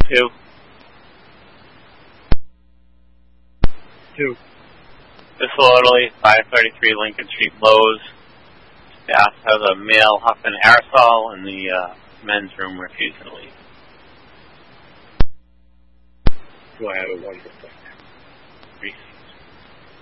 Two. Bissell, Italy, 533 Lincoln Street, Lowe's. Staff has a male huffing aerosol in the men's room, refusing to leave. Do I have a 1%? Receive.